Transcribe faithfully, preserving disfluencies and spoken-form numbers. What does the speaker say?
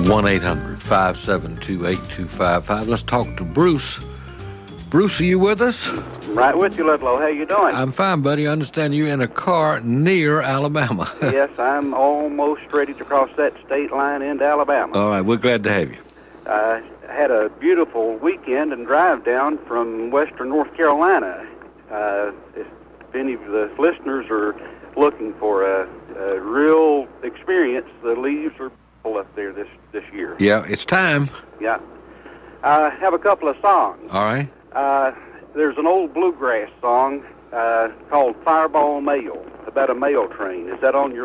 one eight hundred five seven two eight two five five. Let's talk to Bruce. Bruce, are you with us? I'm right with you, Ludlow. How you doing? I'm fine, buddy. I understand you're in a car near Alabama. Yes, I'm almost ready to cross that state line into Alabama. All right, we're glad to have you. I had a beautiful weekend and drive down from western North Carolina. Uh, if any of the listeners are looking for a, a real experience, the leaves are full up there this, this year. Yeah, it's time. Yeah. I have a couple of songs. All right. Uh, there's an old bluegrass song uh, called Fireball Mail, about a mail train. Is that on your